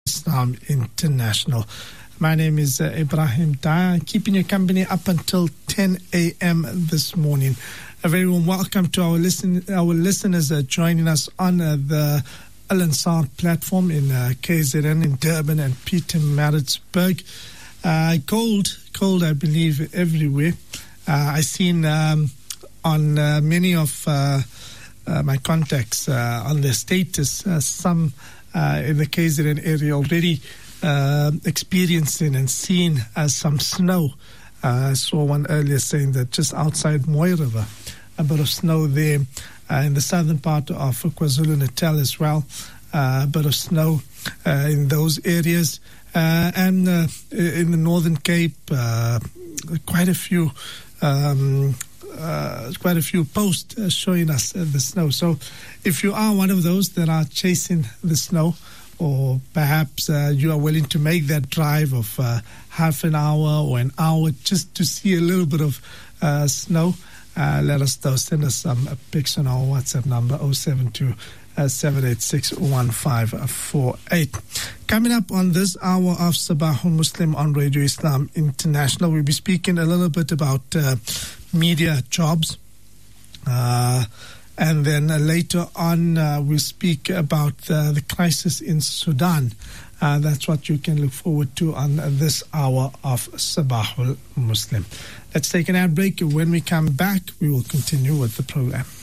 Islam International. My name is Ibrahim Daya, keeping you company up until 10 a.m. this morning. A very warm welcome to our listeners joining us on the Al Ansar platform in KZN, in Durban and Pietermaritzburg. Cold, I believe, everywhere. I've seen on many of my contacts on their status, some in the KZN area already experiencing and seeing some snow. I saw one earlier saying that just outside Mooi River, a bit of snow there. In the southern part of KwaZulu-Natal as well, a bit of snow in those areas. And in the Northern Cape, quite a few posts showing us the snow. So if you are one of those that are chasing the snow, or perhaps you are willing to make that drive of half an hour or an hour just to see a little bit of snow, let us know. Send us some pics on our WhatsApp number 072 786 1548. Coming up on this hour of Sabahul Muslim on Radio Islam International, we'll be speaking a little bit about media jobs. And then later on, we'll speak about the crisis in Sudan. That's what you can look forward to on this hour of Sabahul Muslim. Let's take an ad break. When we come back, we will continue with the program.